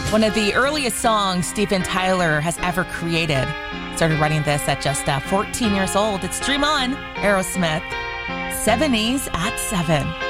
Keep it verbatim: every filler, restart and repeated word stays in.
One of the earliest songs Steven Tyler has ever created. Started writing this at just uh, fourteen years old. It's Dream On, Aerosmith. seventies at seven.